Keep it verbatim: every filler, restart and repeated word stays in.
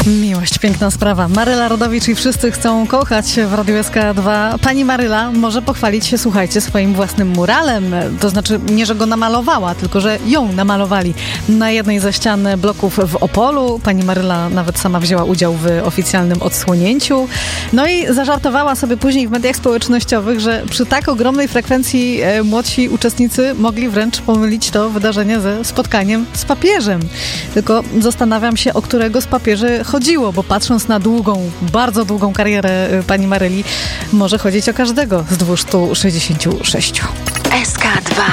Miłość, piękna sprawa. Maryla Rodowicz i wszyscy chcą kochać w Radiu S K dwa. Pani Maryla może pochwalić się, słuchajcie, swoim własnym muralem. To znaczy nie, że go namalowała, tylko że ją namalowali na jednej ze ścian bloków w Opolu. Pani Maryla nawet sama wzięła udział w oficjalnym odsłonięciu. No i zażartowała sobie później w mediach społecznościowych, że przy tak ogromnej frekwencji e, młodsi uczestnicy mogli wręcz pomylić to wydarzenie ze spotkaniem z papieżem. Tylko zastanawiam się, o którego z papieży chodziło, bo patrząc na długą, bardzo długą karierę pani Maryli, może chodzić o każdego z dwieście sześćdziesiąt sześć. S K dwa.